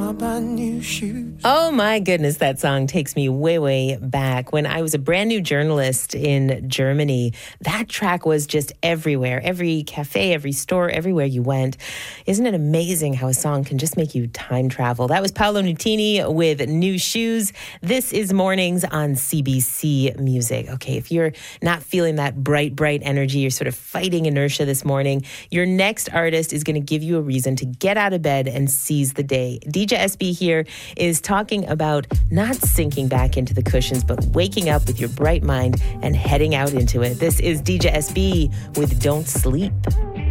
my brand new shoes. Oh my goodness, that song takes me way, way back. When I was a brand new journalist in Germany, that track was just everywhere. Every cafe, every store, everywhere you went. Isn't it amazing how a song can just make you time travel? That was Paolo Nutini with New Shoes. This is Mornings on CBC Music. Okay, if you're not feeling that bright energy, you're sort of fighting inertia this morning, your next artist is going to give you a reason to get out of bed and seize the day. DJ SB here is talking about not sinking back into the cushions, but waking up with your bright mind and heading out into it. This is DJ SB with Don't Sleep.